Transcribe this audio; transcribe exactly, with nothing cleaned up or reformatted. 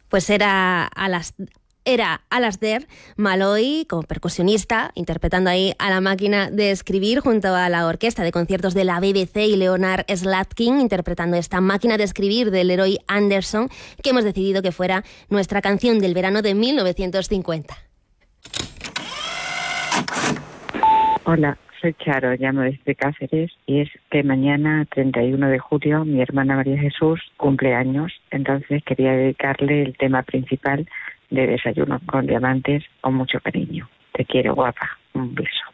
Pues era a las... Era Alasdair Malloy como percusionista, interpretando ahí a la máquina de escribir junto a la orquesta de conciertos de la B B C y Leonard Slatkin, interpretando esta máquina de escribir del Leroy Anderson, que hemos decidido que fuera nuestra canción del verano de mil novecientos cincuenta. Hola, soy Charo, llamo desde Cáceres y es que mañana, treinta y uno de julio, mi hermana María Jesús cumple años, entonces quería dedicarle el tema principal de Desayunos con Diamantes con mucho cariño. Te quiero, guapa. Un beso.